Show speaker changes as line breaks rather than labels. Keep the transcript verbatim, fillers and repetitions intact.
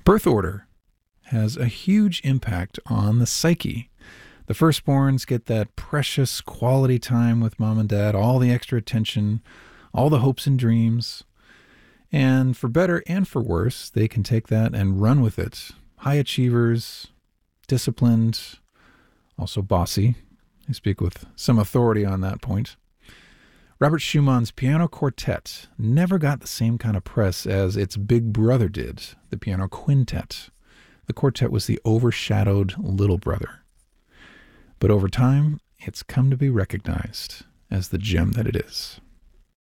Birth order has a huge impact on the psyche. The firstborns get that precious quality time with mom and dad, all the extra attention, all the hopes and dreams. And for better and for worse, they can take that and run with it. High achievers, disciplined, also bossy. I speak with some authority on that point. Robert Schumann's piano quartet never got the same kind of press as its big brother did, the piano quintet. The quartet was the overshadowed little brother. But over time, it's come to be recognized as the gem that it is.